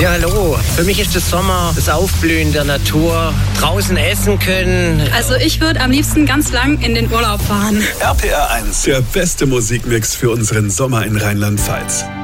Ja, hallo. Für mich ist das Sommer das Aufblühen der Natur, draußen essen können. Also ich würde am liebsten ganz lang in den Urlaub fahren. RPR 1, der beste Musikmix für unseren Sommer in Rheinland-Pfalz.